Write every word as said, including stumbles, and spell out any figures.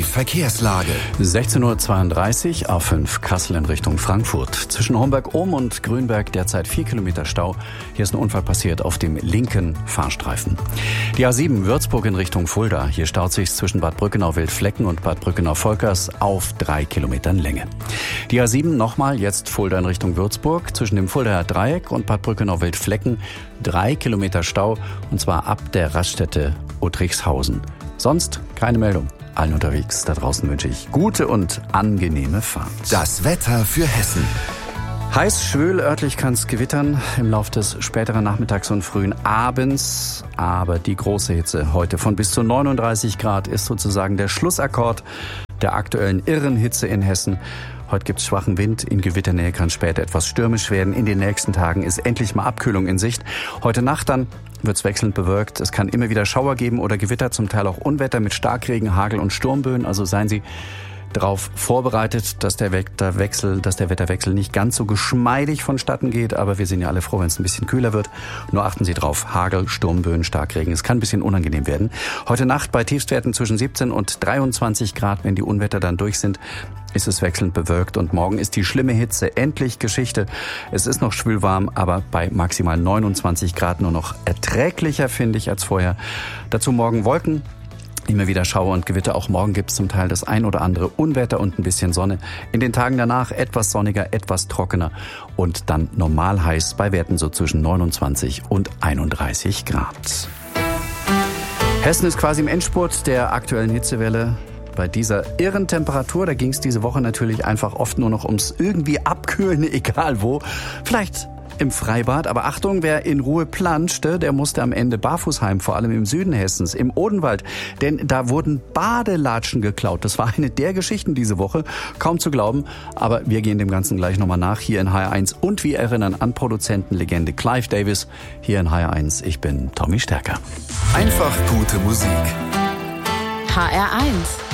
Verkehrslage. sechzehn Uhr zweiunddreißig, A fünf Kassel in Richtung Frankfurt. Zwischen Homberg-Ohm und Grünberg derzeit vier Kilometer Stau. Hier ist ein Unfall passiert auf dem linken Fahrstreifen. Die A sieben Würzburg in Richtung Fulda. Hier staut sich zwischen Bad Brückenau-Wildflecken und Bad Brückenau-Volkers auf drei Kilometern Länge. Die A sieben nochmal, jetzt Fulda in Richtung Würzburg. Zwischen dem Fuldaer Dreieck und Bad Brückenau-Wildflecken drei Kilometer Stau. Und zwar ab der Raststätte Uttrichshausen. Sonst keine Meldung. Allen unterwegs da draußen wünsche ich gute und angenehme Fahrt. Das Wetter für Hessen. Heiß, schwül, örtlich kann es gewittern im Laufe des späteren Nachmittags und frühen Abends. Aber die große Hitze heute von bis zu neununddreißig Grad ist sozusagen der Schlussakkord der aktuellen irren Hitze in Hessen. Heute gibt es schwachen Wind, in Gewitternähe kann später etwas stürmisch werden. In den nächsten Tagen ist endlich mal Abkühlung in Sicht. Heute Nacht dann wird es wechselnd bewölkt. Es kann immer wieder Schauer geben oder Gewitter, zum Teil auch Unwetter mit Starkregen, Hagel und Sturmböen. Also seien Sie darauf vorbereitet, dass der Wetterwechsel, dass der Wetterwechsel nicht ganz so geschmeidig vonstatten geht. Aber wir sind ja alle froh, wenn es ein bisschen kühler wird. Nur achten Sie drauf. Hagel, Sturmböen, Starkregen. Es kann ein bisschen unangenehm werden. Heute Nacht bei Tiefstwerten zwischen siebzehn und dreiundzwanzig Grad, wenn die Unwetter dann durch sind, ist es wechselnd bewölkt. Und morgen ist die schlimme Hitze endlich Geschichte. Es ist noch schwülwarm, aber bei maximal neunundzwanzig Grad nur noch erträglicher, finde ich, als vorher. Dazu morgen Wolken. Immer wieder Schauer und Gewitter. Auch morgen gibt es zum Teil das ein oder andere Unwetter und ein bisschen Sonne. In den Tagen danach etwas sonniger, etwas trockener und dann normal heiß bei Werten so zwischen neunundzwanzig und einunddreißig Grad. Hessen ist quasi im Endspurt der aktuellen Hitzewelle. Bei dieser irren Temperatur, da ging es diese Woche natürlich einfach oft nur noch ums irgendwie Abkühlen, egal wo. Vielleicht im Freibad, aber Achtung, wer in Ruhe planschte, der musste am Ende barfuß heim, vor allem im Süden Hessens, im Odenwald. Denn da wurden Badelatschen geklaut. Das war eine der Geschichten diese Woche, kaum zu glauben. Aber wir gehen dem Ganzen gleich nochmal nach hier in H R eins. Und wir erinnern an Produzentenlegende Clive Davis hier in H R eins. Ich bin Tommy Stärker. Einfach gute Musik. H R eins